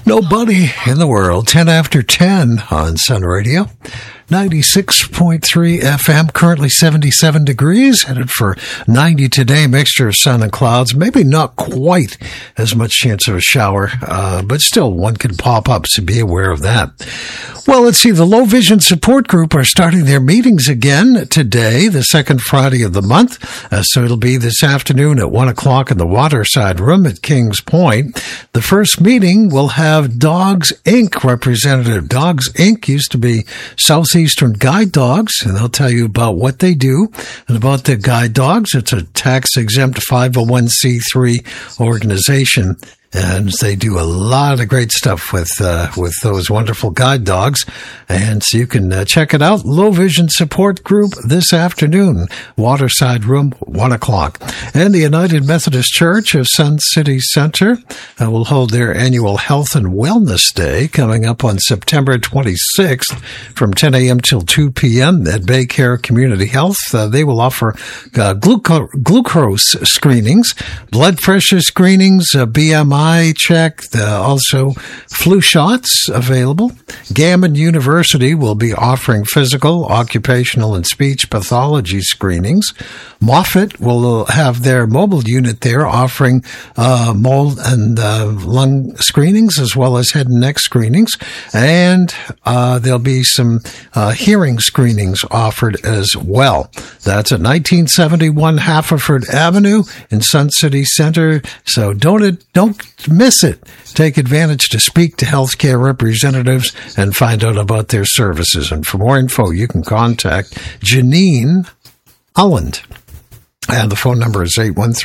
Nobody in the world. 10 after 10 on Sun Radio. 96.3 FM, currently 77 degrees, headed for 90 today, mixture of sun and clouds. Maybe not quite as much chance of a shower, but still one can pop up, so be aware of that. Well, let's see, the Low Vision Support Group are starting their meetings again today, the second Friday of the month, so it'll be this afternoon at 1 o'clock in the Waterside Room at Kings Point. The first meeting will have Dogs Inc. representative. Dogs Inc. used to be Southeastern Guide Dogs, and they'll tell you about what they do and about the guide dogs. It's a tax-exempt 501c3 organization, and they do a lot of great stuff with those wonderful guide dogs. And so you can check it out. Low Vision Support Group this afternoon, Waterside Room, 1 o'clock. And the United Methodist Church of Sun City Center will hold their annual Health and Wellness Day coming up on September 26th from 10 a.m. till 2 p.m. at Baycare Community Health. They will offer glucose screenings, blood pressure screenings, BMI check, also flu shots available. Gammon University will be offering physical, occupational, and speech pathology screenings. Moffitt will have their mobile unit there offering mold and lung screenings as well as head and neck screenings. And there'll be some hearing screenings offered as well. That's at 1971 Haverford Avenue in Sun City Center. So don't miss it. Take advantage to speak to healthcare representatives and find out about their services. And for more info, you can contact Janine Ulland. And the phone number is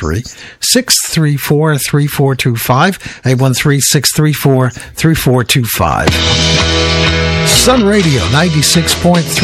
813-634-3425, 813-634-3425. Sun Radio 96.3.